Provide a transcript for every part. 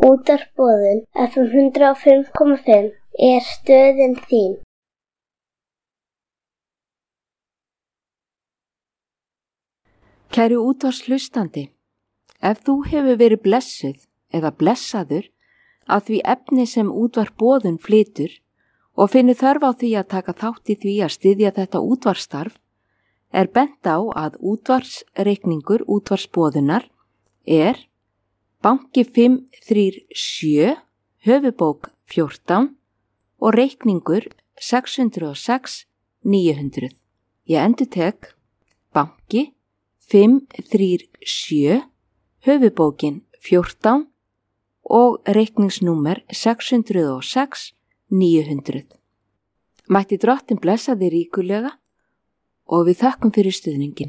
Útvarpsboðun FM 105,5 er stöðin þín. Kæri útvarpshlustandi, ef þú hefur verið blessuð eða blessaður að því efni sem Útvarpsboðun flytur og finnur þörf á því að taka þátt í því að styðja þetta útvarpsstarf, er bent á að útvarpsreikningur Útvarpsboðunar er banki 537, höfubók 14 og reikningur 606 900. Ég endurtek banki 537, höfubókin 14 og reikningsnúmer 606 900. Mætti Drottinn blessa þig ríkulega og við þökkum fyrir stuðningin.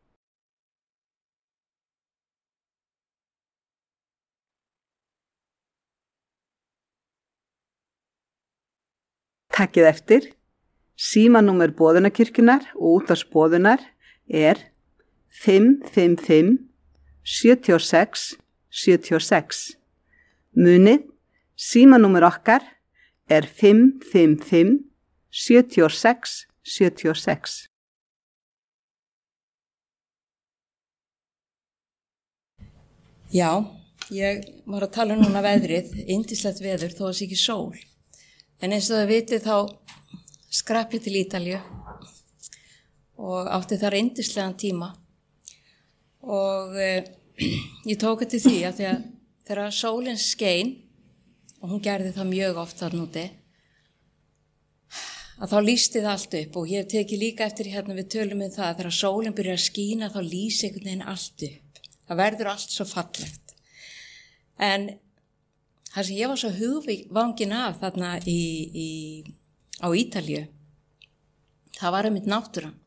Takkið eftir, símanúmer boðunarkirkjunnar og útvarpsboðunar er 555 76 76. Munið, símanúmer okkar er 555 76 76. Já, ég var að tala núna veðrið, yndislegt veður þó að sé ekki sól. En eins og það vitið þá skrapp ég til Ítalíu og átti þar yndislegan tíma. Og ég tók eftir því að þegar sólin skein, og hún gerði það mjög oft þar núti, að þá lýsti það allt upp. Og ég hef tekið líka eftir hérna við tölum um það að þegar sólin byrjar að skína þá lýsi einhvern veginn allt upp. Það verður allt svo fallegt. En það sem ég var svo hugvangin af þarna á Ítalíu, það var einmitt náttúran.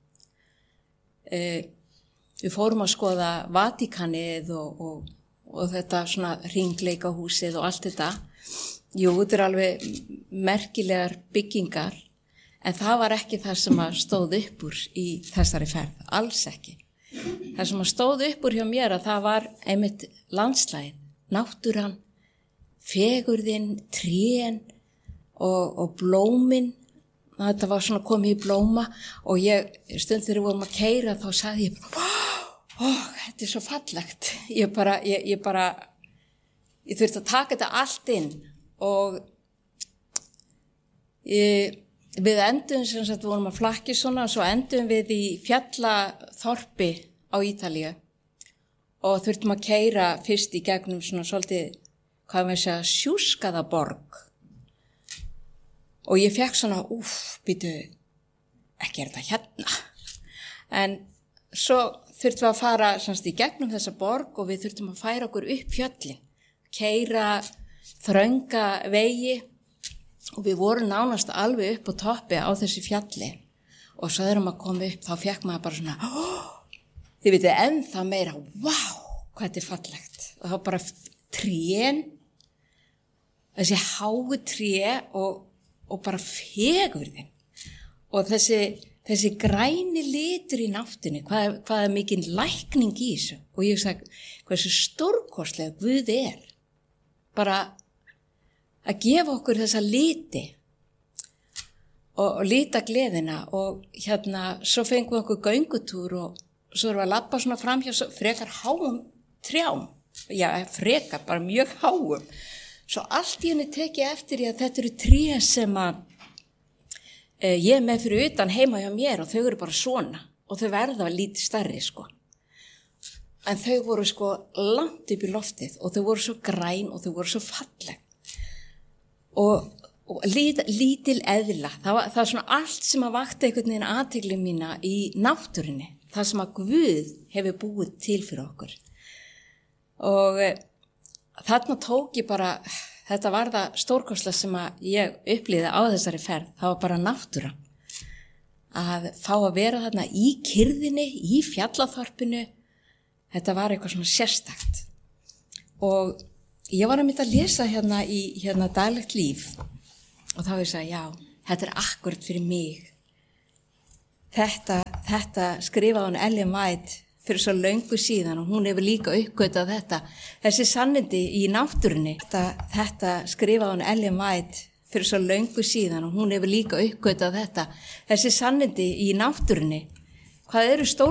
Við fórum að skoða Vatíkanið og þetta svona hringleikahúsið og allt þetta. Jú, þetta er alveg merkilegar byggingar, en það var ekki það sem stóð upp úr í þessari ferð, alls ekki. Það sem stóð upp úr hjá mér að það var einmitt landslagið, náttúran, fegurðin, trén og blómin. Þetta var svona komið í blóma og stund þegar við vorum að keyra þá sagði ég þetta er svo fallegt. Ég þurfti að taka þetta allt inn og við endum sem sagt, við vorum að flakki svona og svo endum við í fjallaþorpi á Ítalíu og þurftum að keyra fyrst í gegnum svona svolítið, hvað maður segja, sjúskaða borg. Og ég fekk svona, býtu, ekki þetta hérna. En svo þurftum við að fara í gegnum þessa borg og við þurftum að færa okkur upp fjöllin, keyra þrönga vegi og við vorum nánast alveg upp á toppi á þessi fjalli. Og svo þegar maður kom upp þá fekk maður bara svona, þið vitið ennþá meira, hvað þetta er fallegt. Og þá bara trén, þessi háu tré og bara fegurðin. Og þessi græni litur í náttúrunni, hvað er mikil lækning í þessu. Og ég sagði, hversu stórkostlega Guð er. Bara að gefa okkur þessa liti og lita gleðina. Og hérna, svo fengum við okkur göngutúr og svo erum við að labba svona fram hjá frekar háum trjám. Já, frekar, bara mjög háum. Svo allt í henni tekið eftir að þetta eru tré sem ég er með fyrir utan heima hjá mér og þau eru bara svona og þau verða lítið stærri sko. En þau voru sko langt upp í loftið og þau voru svo græn og þau voru svo falleg. Og lítil eðla, það er svona allt sem að vakta einhvern veginn athygli mína í náttúrunni, það sem að Guð hefur búið til fyrir okkur. Og þarna tók ég bara, þetta var það stórkostlega sem að ég upplýði á þessari ferð, það var bara náttúran. Að fá að vera þarna í kyrrðinni, í fjallaþorpinu, þetta var eitthvað svona sérstakt. Og ég var að lesa hérna í daglegt líf og þá ég sagði, já, þetta er akkurat fyrir mig. Þetta skrifaði hún Ellen White fyrir svo löngu síðan og hún hefur líka uppgötað þetta. Þessi sannindi í náttúrunni, þetta skrifaði hún Ellen White fyrir svo löngu síðan og hún hefur líka uppgötað þetta. Þessi sannindi í náttúrunni, hvað eru stór